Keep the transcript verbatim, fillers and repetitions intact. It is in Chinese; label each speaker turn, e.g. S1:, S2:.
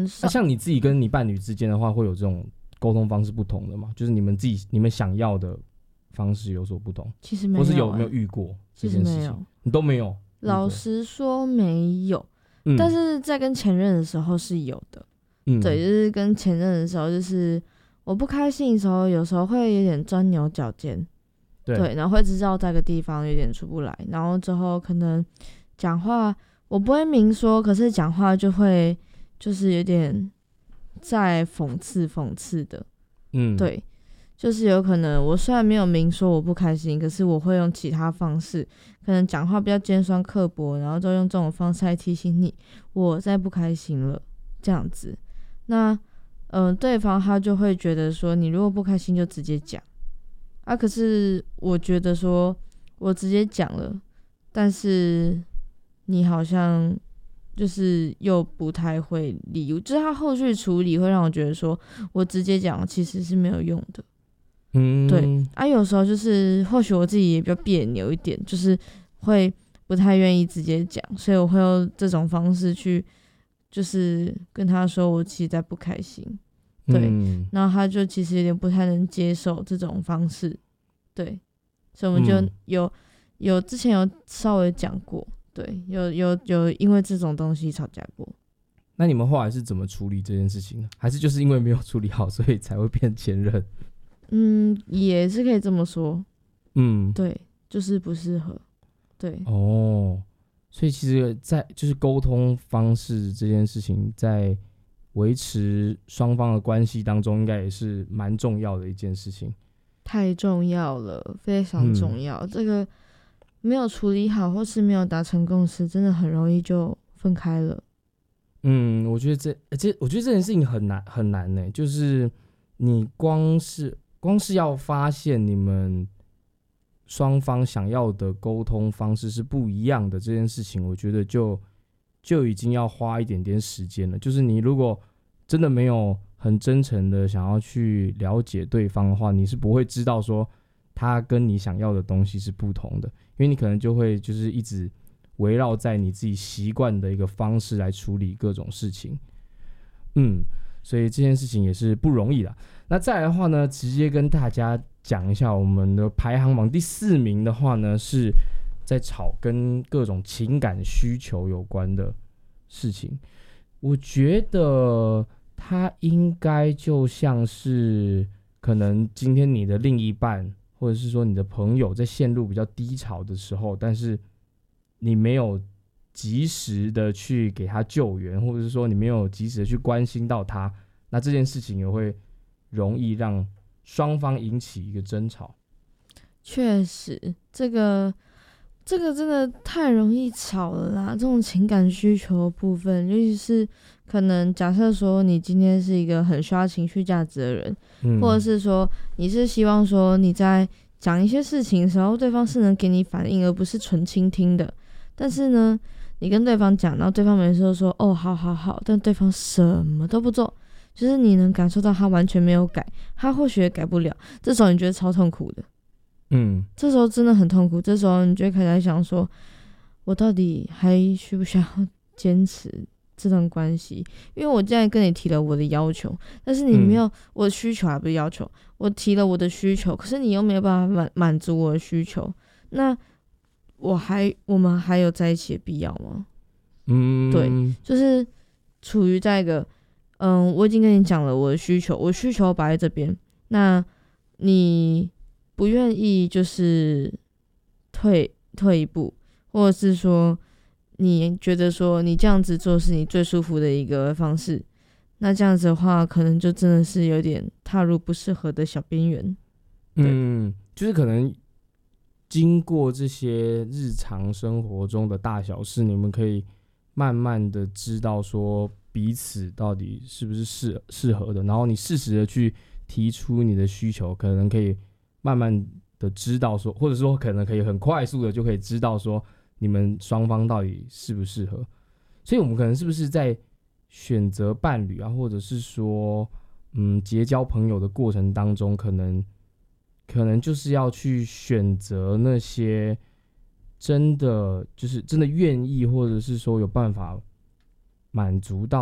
S1: 很少。
S2: 那、啊、像你自己跟你伴侣之间的话，会有这种沟通方式不同的吗？就是你们自己你们想要的方式有所不同？
S1: 其实没有、
S2: 欸，或是有没有遇过这件事情？
S1: 其实没有，
S2: 你都没有。
S1: 老实说没有、嗯，但是在跟前任的时候是有的。嗯，对，就是跟前任的时候，就是我不开心的时候，有时候会有点钻牛角尖。对, 对，然后会知道在个地方有点出不来，然后之后可能讲话我不会明说，可是讲话就会就是有点在讽刺讽刺的，嗯，对，就是有可能我虽然没有明说我不开心，可是我会用其他方式，可能讲话比较尖酸刻薄，然后就用这种方式来提醒你我在不开心了这样子。那嗯、呃，对方他就会觉得说你如果不开心就直接讲。啊，可是我觉得说，我直接讲了，但是你好像就是又不太会理，就是他后续处理会让我觉得说，我直接讲其实是没有用的。嗯，对啊，有时候就是或许我自己也比较别扭一点，就是会不太愿意直接讲，所以我会用这种方式去，就是跟他说我其实在不开心。对、嗯，然后他就其实有点不太能接受这种方式，对，所以我们就有、嗯、有之前有稍微讲过，对，有有有因为这种东西吵架过。
S2: 那你们后来是怎么处理这件事情呢？还是就是因为没有处理好，所以才会变前任？
S1: 嗯，也是可以这么说，嗯，对，就是不适合，对。
S2: 哦，所以其实在就是沟通方式这件事情，在维持双方的关系当中，应该也是蛮重要的一件事情。
S1: 太重要了，非常重要。嗯、这个没有处理好，或是没有达成共识，真的很容易就分开了。
S2: 嗯，我觉得这这，我觉得这件事情很难很难呢、欸。就是你光是光是要发现你们双方想要的沟通方式是不一样的这件事情，我觉得就。就已经要花一点点时间了。就是你如果真的没有很真诚的想要去了解对方的话，你是不会知道说他跟你想要的东西是不同的，因为你可能就会就是一直围绕在你自己习惯的一个方式来处理各种事情。嗯，所以这件事情也是不容易的。那再来的话呢，直接跟大家讲一下我们的排行榜第四名的话呢，是在吵跟各种情感需求有关的事情。我觉得它应该就像是可能今天你的另一半或者是说你的朋友在陷入比较低潮的时候，但是你没有及时的去给他救援，或者是说你没有及时的去关心到他，那这件事情也会容易让双方引起一个争吵。
S1: 确实，这个这个真的太容易吵了啦，这种情感需求的部分，尤其是可能假设说你今天是一个很需要情绪价值的人、嗯、或者是说你是希望说你在讲一些事情的时候对方是能给你反应而不是纯倾听的，但是呢你跟对方讲，然后对方每次都说哦好好好，但对方什么都不做，就是你能感受到他完全没有改，他或许也改不了，这时候你觉得超痛苦的。嗯，这时候真的很痛苦，这时候你就会开始在想说我到底还需不需要坚持这段关系，因为我现在跟你提了我的要求，但是你没有、嗯、我的需求还不是要求，我提了我的需求，可是你又没有办法满满足我的需求，那我还我们还有在一起的必要吗？嗯，对，就是处于在一个嗯，我已经跟你讲了我的需求，我的需求摆在这边，那你不愿意就是退退一步，或者是说你觉得说你这样子做是你最舒服的一个方式，那这样子的话可能就真的是有点踏入不适合的小边缘。
S2: 嗯，就是可能经过这些日常生活中的大小事，你们可以慢慢的知道说彼此到底是不是适适合的，然后你适时的去提出你的需求，可能可以慢慢的知道说，或者说可能可以很快速的就可以知道说你们双方到底适不适合。所以我们可能是不是在选择伴侣啊，或者是说嗯结交朋友的过程当中，可能可能就是要去选择那些真的就是真的愿意，或者是说有办法满足到